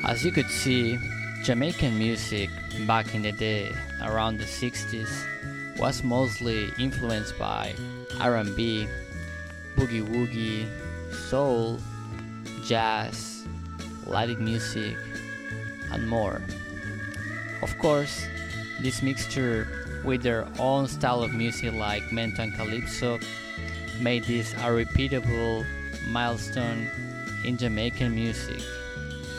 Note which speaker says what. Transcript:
Speaker 1: As you could see, Jamaican music back in the day, around the 60s, was mostly influenced by R&B, boogie woogie, soul, jazz, Latin music, and more. Of course, this mixture with their own style of music like Mento and Calypso made this a repeatable milestone in Jamaican music.